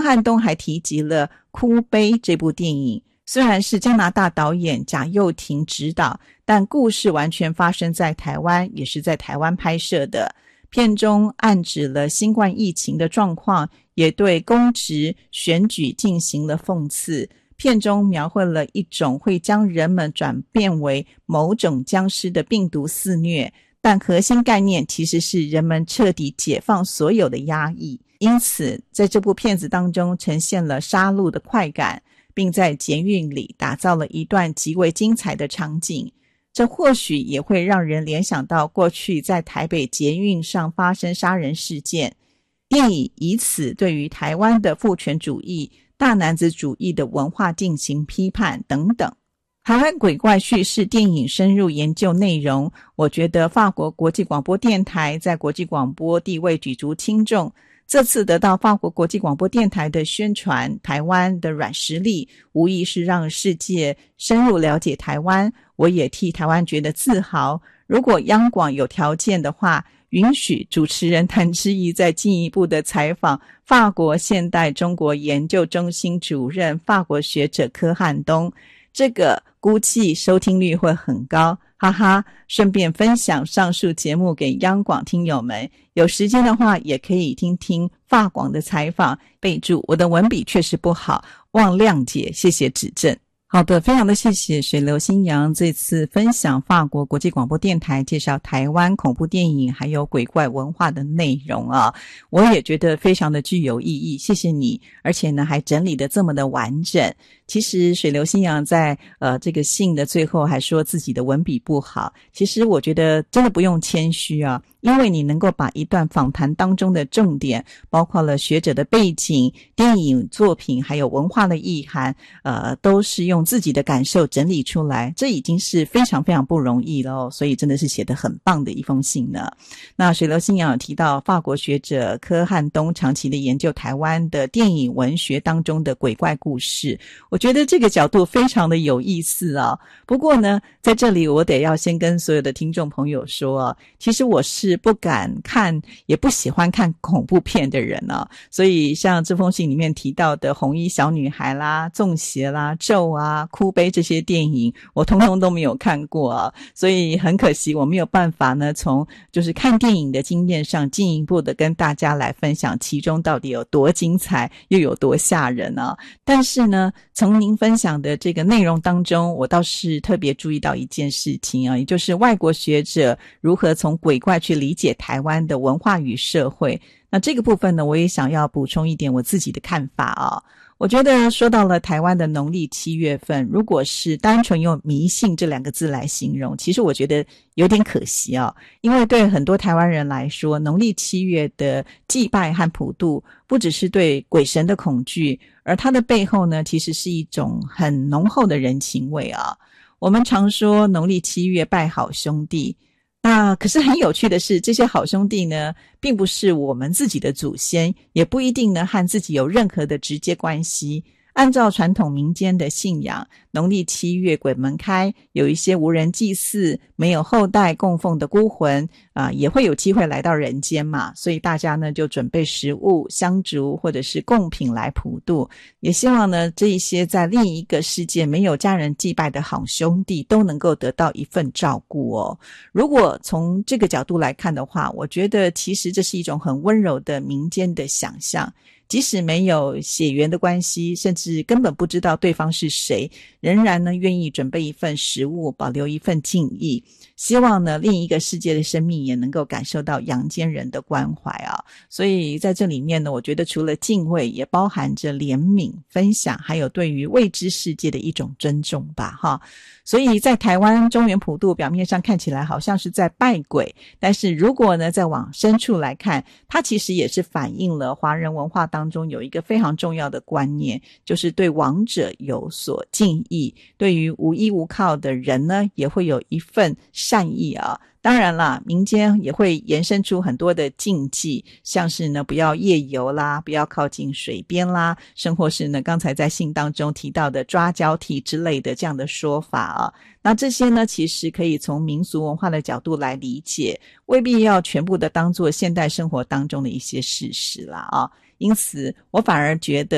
汉东还提及了《哭悲》这部电影，虽然是加拿大导演贾佑廷执导，但故事完全发生在台湾，也是在台湾拍摄的。片中暗指了新冠疫情的状况，也对公职选举进行了讽刺。片中描绘了一种会将人们转变为某种僵尸的病毒肆虐，但核心概念其实是人们彻底解放所有的压抑。因此在这部片子当中呈现了杀戮的快感，并在捷运里打造了一段极为精彩的场景。这或许也会让人联想到过去在台北捷运上发生杀人事件。电影以此对于台湾的父权主义、大男子主义的文化进行批判等等。台湾鬼怪叙事电影深入研究内容，我觉得法国国际广播电台在国际广播地位举足轻重。这次得到法国国际广播电台的宣传台湾的软实力，无疑是让世界深入了解台湾，我也替台湾觉得自豪。如果央广有条件的话，允许主持人谭志毅再进一步的采访法国现代中国研究中心主任法国学者柯汉东，这个估计收听率会很高，哈哈。顺便分享上述节目给央广听友们，有时间的话也可以听听法广的采访，备注我的文笔确实不好，望谅解，谢谢指正。好的，非常的谢谢水流新阳这次分享法国国际广播电台介绍台湾恐怖电影还有鬼怪文化的内容啊，我也觉得非常的具有意义，谢谢你，而且呢还整理得这么的完整。其实水流新阳在这个信的最后还说自己的文笔不好，其实我觉得真的不用谦虚啊，因为你能够把一段访谈当中的重点，包括了学者的背景、电影作品还有文化的意涵，都是用自己的感受整理出来，这已经是非常非常不容易了哦，所以真的是写得很棒的一封信呢。那水流新阳有提到法国学者柯汉东长期的研究台湾的电影文学当中的鬼怪故事，我觉得这个角度非常的有意思啊。不过呢，在这里我得要先跟所有的听众朋友说啊，其实我是不敢看也不喜欢看恐怖片的人啊，所以像这封信里面提到的红衣小女孩啦、中邪啦、咒啊、哭悲这些电影我通通都没有看过啊，所以很可惜我没有办法呢从就是看电影的经验上进一步的跟大家来分享其中到底有多精彩又有多吓人啊。但是呢从您分享的这个内容当中，我倒是特别注意到一件事情啊，也就是外国学者如何从鬼怪去理解台湾的文化与社会。那这个部分呢，我也想要补充一点我自己的看法啊。我觉得说到了台湾的农历7月份，如果是单纯用迷信这2个字来形容，其实我觉得有点可惜啊。因为对很多台湾人来说，农历7月的祭拜和普渡不只是对鬼神的恐惧，而它的背后呢，其实是一种很浓厚的人情味啊。我们常说农历7月拜好兄弟，那可是很有趣的是，这些好兄弟呢，并不是我们自己的祖先，也不一定呢和自己有任何的直接关系。按照传统民间的信仰，农历7月鬼门开，有一些无人祭祀、没有后代供奉的孤魂也会有机会来到人间嘛，所以大家呢就准备食物、香烛或者是贡品来普渡，也希望呢这一些在另一个世界没有家人祭拜的好兄弟都能够得到一份照顾哦。如果从这个角度来看的话，我觉得其实这是一种很温柔的民间的想象，即使没有血缘的关系，甚至根本不知道对方是谁，仍然呢愿意准备一份食物，保留一份敬意，希望呢另一个世界的生命也能够感受到阳间人的关怀啊。所以在这里面呢，我觉得除了敬畏，也包含着怜悯、分享，还有对于未知世界的一种尊重吧哈。所以在台湾中元普渡表面上看起来好像是在拜鬼，但是如果呢再往深处来看，它其实也是反映了华人文化当中有一个非常重要的观念，就是对亡者有所敬意，对于无依无靠的人呢也会有一份善意啊。当然啦，民间也会延伸出很多的禁忌，像是呢不要夜游啦，不要靠近水边啦，甚或是呢刚才在信当中提到的抓交替之类的这样的说法啊。那这些呢其实可以从民俗文化的角度来理解，未必要全部的当作现代生活当中的一些事实啦啊。因此我反而觉得